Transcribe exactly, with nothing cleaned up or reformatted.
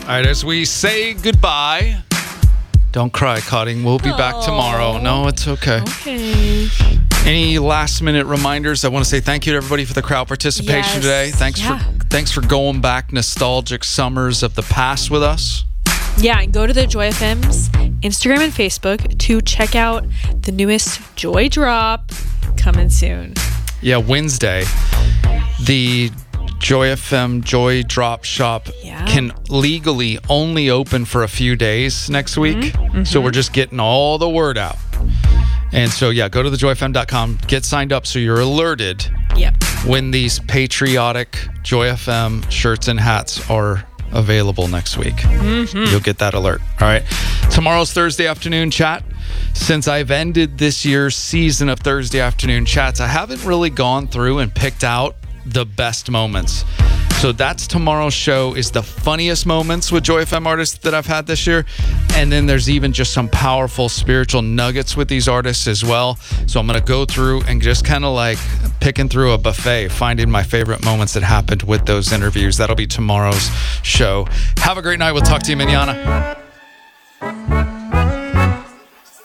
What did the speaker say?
All right, as we say goodbye, don't cry, Cotting. We'll be back tomorrow. No, it's okay. Okay. Any last minute reminders? I want to say thank you to everybody for the crowd participation Yes. today. Thanks Yeah. for thanks for going back nostalgic summers of the past with us. Yeah, and go to the Joy F M's Instagram and Facebook to check out the newest Joy drop coming soon. Yeah, Wednesday, the Joy F M Joy Drop Shop Yeah. can legally only open for a few days next week. Mm-hmm. So we're just getting all the word out. And so, yeah, go to the joy f m dot com, get signed up so you're alerted Yep. when these patriotic Joy F M shirts and hats are available next week. Mm-hmm. You'll get that alert. All right. Tomorrow's Thursday afternoon chat. Since I've ended this year's season of Thursday afternoon chats, I haven't really gone through and picked out the best moments. So that's tomorrow's show, is the funniest moments with Joy F M artists that I've had this year. And then there's even just some powerful spiritual nuggets with these artists as well. So I'm going to go through and just kind of like picking through a buffet, finding my favorite moments that happened with those interviews. That'll be tomorrow's show. Have a great night. We'll talk to you manana.